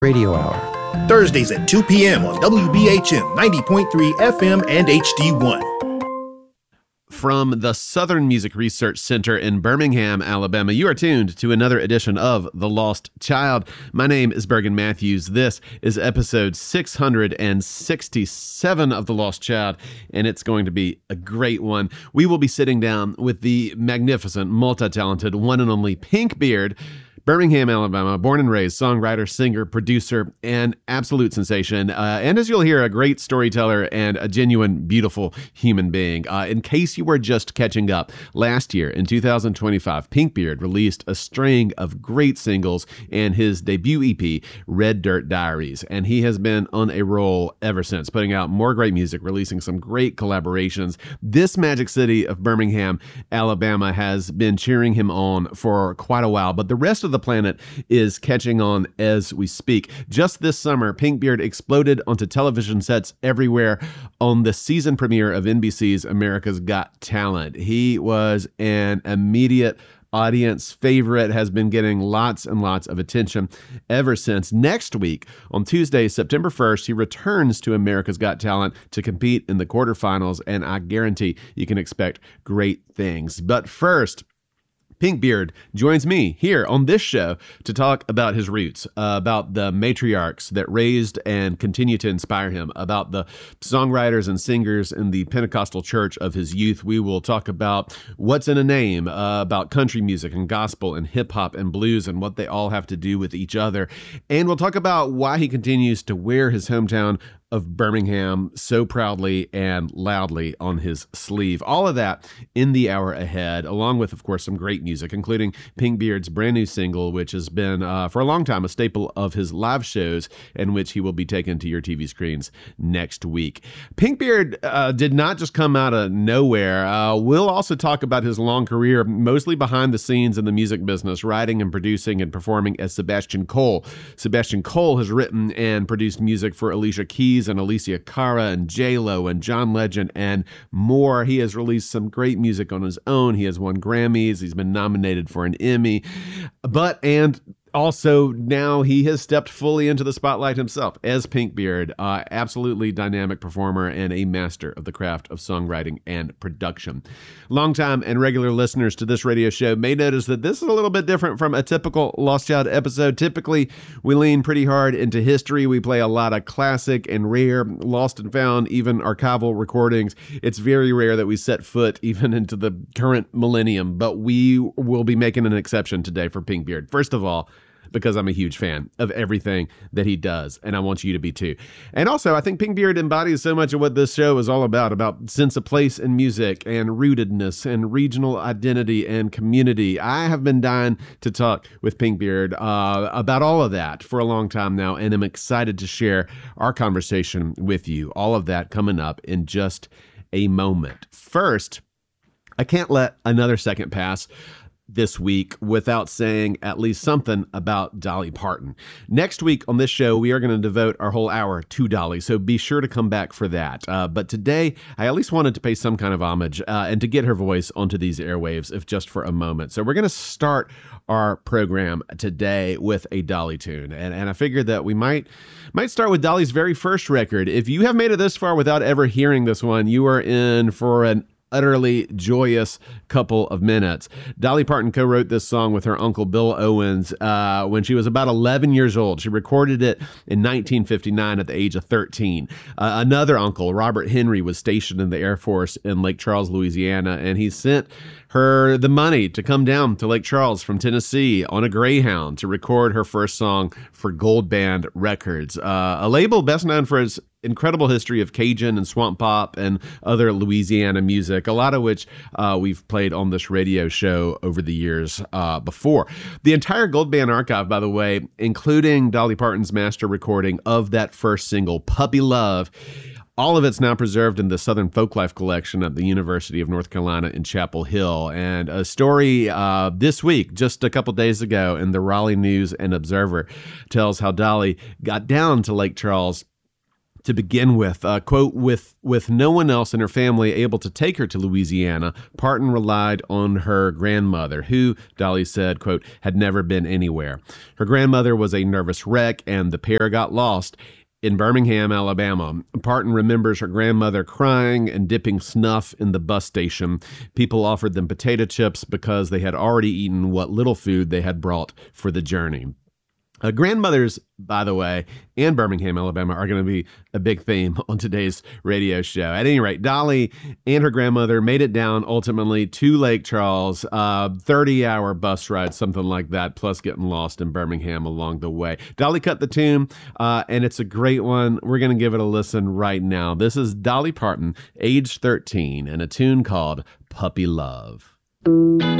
Radio Hour. Thursdays at 2 p.m. on WBHM 90.3 FM and HD1. From the Southern Music Research Center in Birmingham, Alabama, you are tuned to another edition of The Lost Child. My name is Bergen Matthews. This is episode 667 of The Lost Child, and it's going to be a great one. We will be sitting down with the magnificent, multi-talented, one and only Pinkbeard, Birmingham, Alabama, born and raised, songwriter, singer, producer, and absolute sensation. And as you'll hear, a great storyteller and a genuine, beautiful human being. In case you were just catching up, last year in 2025, Pinkbeard released a string of great singles and his debut EP, Red Dirt Diaries. And he has been on a roll ever since, putting out more great music, releasing some great collaborations. This magic city of Birmingham, Alabama, has been cheering him on for quite a while, but the rest of the planet is catching on as we speak. Just this summer, Pinkbeard exploded onto television sets everywhere on the season premiere of NBC's America's Got Talent. He was an immediate audience favorite, has been getting lots and lots of attention ever since. Next week, on Tuesday, September 1st, he returns to America's Got Talent to compete in the quarterfinals, and I guarantee you can expect great things. But first, Pinkbeard joins me here on this show to talk about his roots, about the matriarchs that raised and continue to inspire him, about the songwriters and singers in the Pentecostal church of his youth. We will talk about what's in a name, about country music and gospel and hip hop and blues and what they all have to do with each other. And we'll talk about why he continues to wear his hometown of Birmingham so proudly and loudly on his sleeve. All of that in the hour ahead, along with, of course, some great music, including Pinkbeard's brand new single, which has been, for a long time, a staple of his live shows, and which he will be taking to your TV screens next week. Pinkbeard did not just come out of nowhere. We'll also talk about his long career, mostly behind the scenes in the music business, writing and producing and performing as Sebastian Cole. Sebastian Cole has written and produced music for Alicia Keys and Alicia Cara and J-Lo and John Legend and more. He has released some great music on his own. He has won Grammys. He's been nominated for an Emmy. Also, now he has stepped fully into the spotlight himself as Pinkbeard, absolutely dynamic performer and a master of the craft of songwriting and production. Longtime and regular listeners to this radio show may notice that this is a little bit different from a typical Lost Child episode. Typically, we lean pretty hard into history. We play a lot of classic and rare, lost and found, even archival recordings. It's very rare that we set foot even into the current millennium, but we will be making an exception today for Pinkbeard. First of all, because I'm a huge fan of everything that he does, and I want you to be too. And also, I think Pinkbeard embodies so much of what this show is all about sense of place in music and rootedness and regional identity and community. I have been dying to talk with Pinkbeard about all of that for a long time now, and I'm excited to share our conversation with you. All of that coming up in just a moment. First, I can't let another second pass this week without saying at least something about Dolly Parton. Next week on this show, we are going to devote our whole hour to Dolly, so be sure to come back for that. But today, I at least wanted to pay some kind of homage and to get her voice onto these airwaves, if just for a moment. So we're going to start our program today with a Dolly tune, and I figured that we might start with Dolly's very first record. If you have made it this far without ever hearing this one, you are in for an utterly joyous couple of minutes. Dolly Parton co-wrote this song with her uncle Bill Owens when she was about 11 years old. She recorded it in 1959 at the age of 13. Another uncle, Robert Henry, was stationed in the Air Force in Lake Charles, Louisiana, and he sent her the money to come down to Lake Charles from Tennessee on a Greyhound to record her first song for Gold Band Records, a label best known for its incredible history of Cajun and swamp pop and other Louisiana music, a lot of which we've played on this radio show over the years before. The entire Gold Band archive, by the way, including Dolly Parton's master recording of that first single, Puppy Love, all of it's now preserved in the Southern Folklife collection at the University of North Carolina in Chapel Hill. And a story this week, just a couple days ago, in the Raleigh News and Observer tells how Dolly got down to Lake Charles To begin with, quote, with no one else in her family able to take her to Louisiana, Parton relied on her grandmother, who, Dolly said, quote, had never been anywhere. Her grandmother was a nervous wreck, and the pair got lost in Birmingham, Alabama. Parton remembers her grandmother crying and dipping snuff in the bus station. People offered them potato chips because they had already eaten what little food they had brought for the journey. Grandmothers, by the way, and Birmingham, Alabama, are going to be a big theme on today's radio show. At any rate, Dolly and her grandmother made it down ultimately to Lake Charles, 30-hour bus ride, something like that, plus getting lost in Birmingham along the way. Dolly cut the tune, and it's a great one. We're going to give it a listen right now. This is Dolly Parton, age 13, and a tune called Puppy Love.